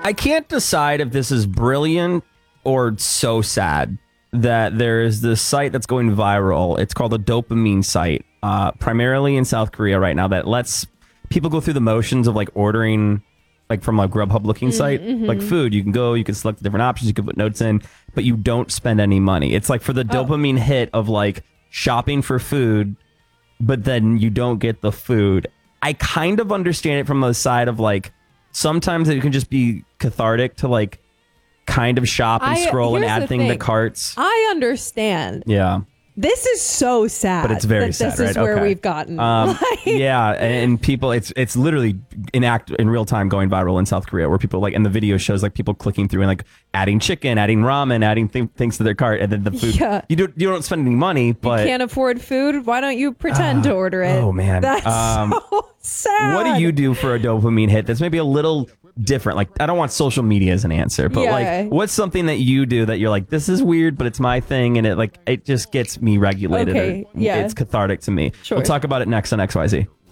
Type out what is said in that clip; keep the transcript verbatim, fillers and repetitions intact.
I can't decide if this is brilliant or so sad that there is this site that's going viral. It's called a dopamine site, uh, primarily in South Korea right now, that lets people go through the motions of like ordering like from a Grubhub looking site, mm-hmm. like food. You can go, you can select the different options, you can put notes in, but you don't spend any money. It's like for the Oh. dopamine hit of like shopping for food, but then you don't get the food. I kind of understand it from the side of like, sometimes it can just be cathartic to like kind of shop and I- scroll and here's add the things to thing. carts. I understand. Yeah. This is so sad. But it's very that sad, This is right? where Okay. we've gotten. Um, Like- yeah, and people, it's it's literally in act in real time going viral in South Korea, where people like, and the video shows like people clicking through and like adding chicken, adding ramen, adding th- things to their cart, and then the food. Yeah. You don't you don't spend any money, but Can't afford food. Why don't you pretend to order it? oh, man. That's Um, so sad. what do you do for a dopamine hit that's maybe a little different? Like, I don't want social media as an answer, but Yeah. like, what's something that you do that you're like, this is weird, but it's my thing, and it like it just gets me regulated. Okay, or yeah. It's cathartic to me. Sure. We'll talk about it next on X Y Z.